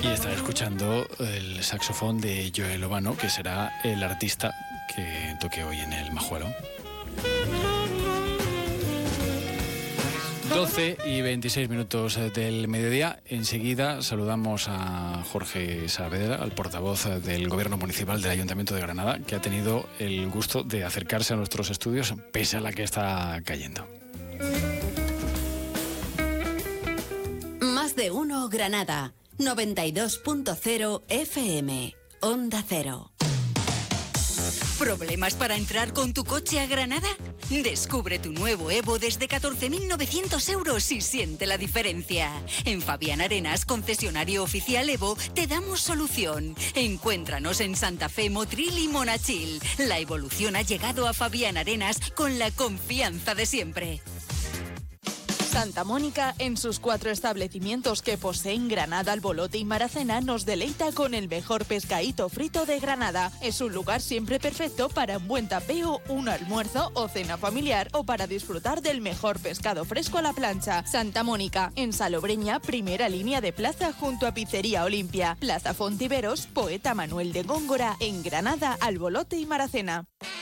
Y está escuchando el saxofón de Joel Obano, que será el artista que toque hoy en el Majuelo. 12:26 del mediodía. Enseguida saludamos a Jorge Saavedra, al portavoz del Gobierno Municipal del Ayuntamiento de Granada, que ha tenido el gusto de acercarse a nuestros estudios pese a la que está cayendo. Más de uno Granada, 92.0 FM, Onda Cero. ¿Problemas para entrar con tu coche a Granada? Descubre tu nuevo Evo desde 14.900 euros y siente la diferencia. En Fabián Arenas, concesionario oficial Evo, te damos solución. Encuéntranos en Santa Fe, Motril y Monachil. La evolución ha llegado a Fabián Arenas con la confianza de siempre. Santa Mónica, en sus 4 establecimientos que poseen Granada, Albolote y Maracena, nos deleita con el mejor pescadito frito de Granada. Es un lugar siempre perfecto para un buen tapeo, un almuerzo o cena familiar, o para disfrutar del mejor pescado fresco a la plancha. Santa Mónica, en Salobreña, primera línea de plaza junto a Pizzería Olimpia. Plaza Fontiveros, Poeta Manuel de Góngora, en Granada, Albolote y Maracena.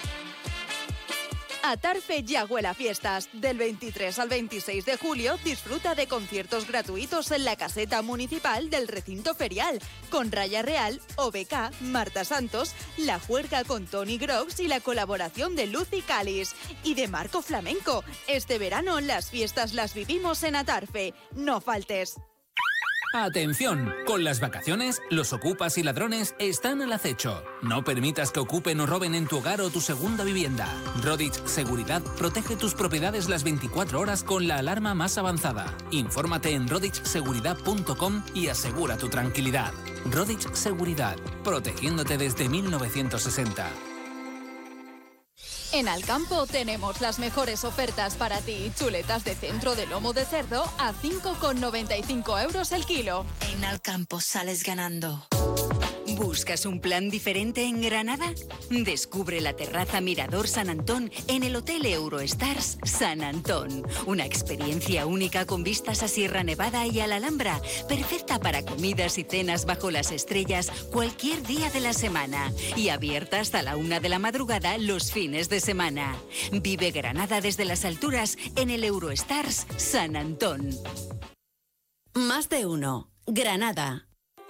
Atarfe ya huele a fiestas. Del 23 al 26 de julio disfruta de conciertos gratuitos en la caseta municipal del recinto ferial, con Raya Real, OBK, Marta Santos, La Juerga con Tony Grox y la colaboración de Lucy Calis y de Marco Flamenco. Este verano las fiestas las vivimos en Atarfe. No faltes. Atención, con las vacaciones, los ocupas y ladrones están al acecho. No permitas que ocupen o roben en tu hogar o tu segunda vivienda. Rodich Seguridad protege tus propiedades las 24 horas con la alarma más avanzada. Infórmate en rodichseguridad.com y asegura tu tranquilidad. Rodich Seguridad, protegiéndote desde 1960. En Alcampo tenemos las mejores ofertas para ti. Chuletas de centro de lomo de cerdo a 5,95 euros el kilo. En Alcampo sales ganando. ¿Buscas un plan diferente en Granada? Descubre la terraza Mirador San Antón en el Hotel Eurostars San Antón. Una experiencia única con vistas a Sierra Nevada y a la Alhambra, perfecta para comidas y cenas bajo las estrellas cualquier día de la semana y abierta hasta la 1 de la madrugada los fines de semana. Vive Granada desde las alturas en el Eurostars San Antón. Más de uno Granada.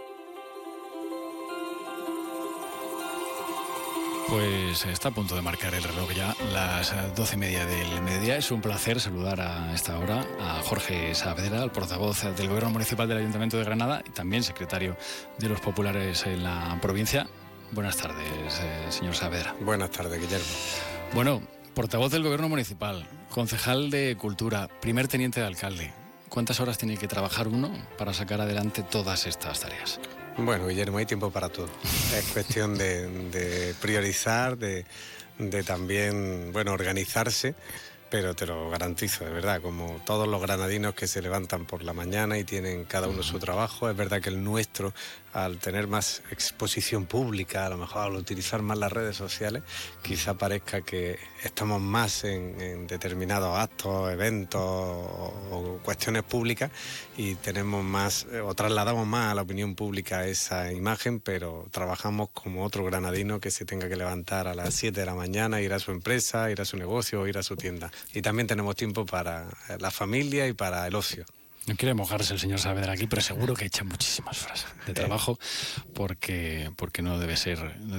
Pues está a punto de marcar el reloj ya, las 12:30 del mediodía. Es un placer saludar a esta hora a Jorge Saavedra, el portavoz del Gobierno Municipal del Ayuntamiento de Granada y también secretario de los Populares en la provincia. Buenas tardes, señor Saavedra. Buenas tardes, Guillermo. Bueno, portavoz del Gobierno Municipal, concejal de Cultura, primer teniente de alcalde. ¿Cuántas horas tiene que trabajar uno para sacar adelante todas estas tareas? Bueno, Guillermo, hay tiempo para todo. Es cuestión de priorizar, de también, organizarse, pero te lo garantizo, de verdad, como todos los granadinos que se levantan por la mañana y tienen cada uno su trabajo. Es verdad que el nuestro, al tener más exposición pública, a lo mejor al utilizar más las redes sociales, quizá parezca que estamos más en determinados actos, eventos o cuestiones públicas y tenemos más, o trasladamos más a la opinión pública esa imagen, pero trabajamos como otro granadino que se tenga que levantar a las 7 de la mañana, ir a su empresa, ir a su negocio o ir a su tienda. Y también tenemos tiempo para la familia y para el ocio. No quiere mojarse el señor Saavedra aquí, pero seguro que echa muchísimas horas de trabajo porque no debe ser